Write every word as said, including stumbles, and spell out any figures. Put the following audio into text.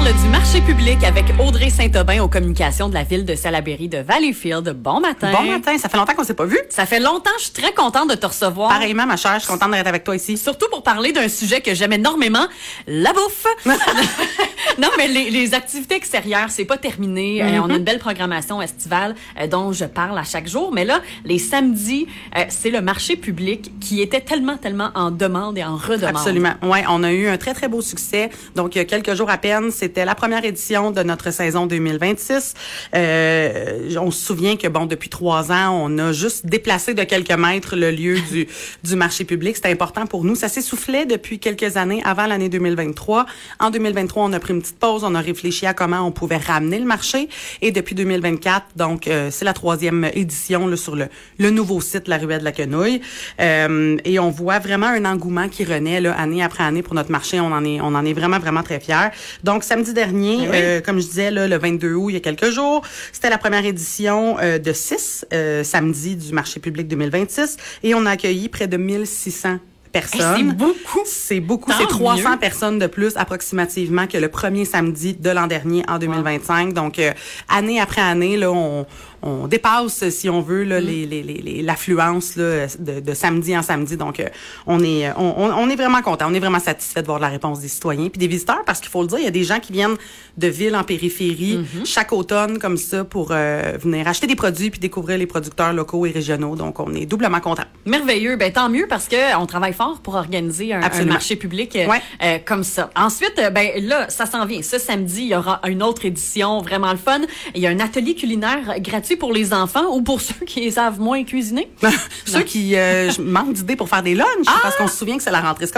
parle du marché public avec Audrey Saint-Aubin aux communications de la ville de Salaberry de Valleyfield. Bon matin. Bon matin. Ça fait longtemps qu'on s'est pas vu. Ça fait longtemps. Je suis très contente de te recevoir. Pareillement, ma chère. Je suis contente d'être avec toi ici. Surtout pour parler d'un sujet que j'aime énormément, la bouffe. Non, mais les, les activités extérieures, c'est pas terminé. Mm-hmm. Euh, on a une belle programmation estivale euh, dont je parle à chaque jour. Mais là, les samedis, euh, c'est le marché public qui était tellement, tellement en demande et en redemande. Absolument. Ouais, on a eu un très, très beau succès. Donc, il y a quelques jours à peine, c'était la première édition de notre saison deux mille vingt-six. Euh, on se souvient que, bon, depuis trois ans, on a juste déplacé de quelques mètres le lieu du, du marché public. C'était important pour nous. Ça s'essoufflait depuis quelques années avant l'année deux mille vingt-trois. En deux mille vingt-trois, on a pris une petite pause. On a réfléchi à comment on pouvait ramener le marché. Et depuis deux mille vingt-quatre, donc, euh, c'est la troisième édition là, sur le, le nouveau site, la Ruelle de la Quenouille. Euh, et on voit vraiment un engouement qui renaît là, année après année pour notre marché. On en est, on en est vraiment, vraiment très fiers. Donc, samedi dernier, oui. euh, comme je disais, là, le vingt-deux août, il y a quelques jours, c'était la première édition euh, de six euh, samedis du marché public deux mille vingt-six. Et on a accueilli près de mille six cents personnes. Hey, c'est beaucoup. C'est beaucoup. Tant c'est trois cents mieux. personnes de plus approximativement que le premier samedi de l'an dernier en deux mille vingt-cinq. Wow. Donc, euh, année après année, là, on, on dépasse, si on veut, là, mm. les, les, les, l'affluence là, de, de samedi en samedi. Donc, euh, on est on, on est vraiment content. On est vraiment satisfait de voir la réponse des citoyens puis des visiteurs parce qu'il faut le dire, il y a des gens qui viennent de villes en périphérie mm-hmm. chaque automne comme ça pour euh, venir acheter des produits puis découvrir les producteurs locaux et régionaux. Donc, on est doublement contents. Merveilleux. Ben tant mieux parce que on travaille fort pour organiser un, un marché public euh, ouais. euh, comme ça. Ensuite, euh, ben là, ça s'en vient. Ce samedi, il y aura une autre édition vraiment le fun. Il y a un atelier culinaire gratuit pour les enfants ou pour ceux qui savent moins cuisiner. Ceux qui euh, manquent d'idées pour faire des lunchs, ah! Parce qu'on se souvient que c'est la rentrée scolaire.